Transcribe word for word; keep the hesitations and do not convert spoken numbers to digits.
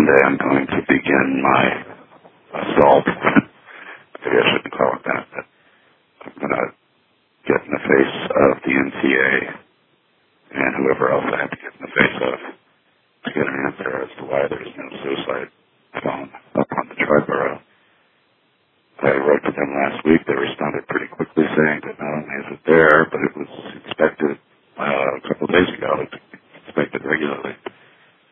Monday I'm going to begin my assault. Maybe I shouldn't call it that, but I'm going to get in the face of the N T A and whoever else I have to get in the face of to get an answer as to why there's no suicide phone up on the Triborough. I wrote to them last week. They responded pretty quickly saying that not only